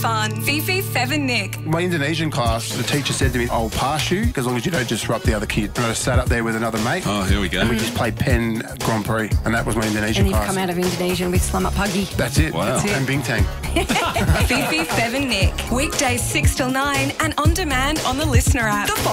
fun. Fifi, Fev and Nick. My Indonesian class, the teacher said to me, I'll pass you as long as you don't disrupt the other kid. And I sat up there with another mate. Oh, here we go. And we just played Pen Grand Prix. And that was my Indonesian And you've class. come out of Indonesian with Slum Up Huggy. That's it. Wow. That's it. And Bintang. Fifi, Fev and Nick. Weekdays 6 till 9 and on demand on the Listener app.